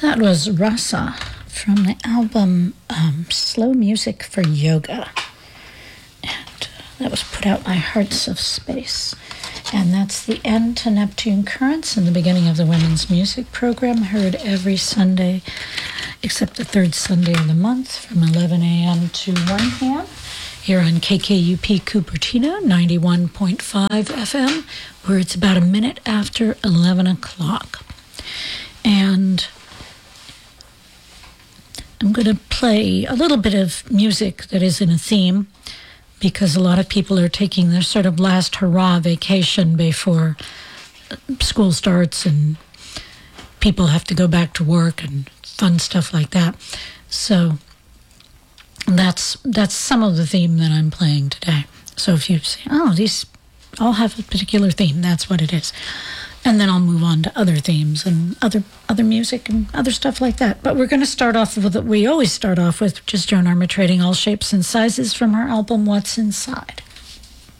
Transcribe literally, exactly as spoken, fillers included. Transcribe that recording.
That was Rasa from the album um, Slow Music for Yoga. And uh, that was put out by Hearts of Space. And that's the end to Neptune Currents and the beginning of the Women's Music Program, heard every Sunday except the third Sunday of the month from eleven a.m. to one p.m. here on K K U P Cupertino, ninety-one point five F M, where it's about a minute after eleven o'clock. And I'm going to play a little bit of music that is in a theme, because a lot of people are taking their sort of last hurrah vacation before school starts and people have to go back to work and fun stuff like that. So that's that's some of the theme that I'm playing today. So if you say, oh, these all have a particular theme, that's what it is. And then I'll move on to other themes and other other music and other stuff like that. But we're going to start off with what we always start off with, which is Joan Armatrading All Shapes and Sizes from her album What's Inside.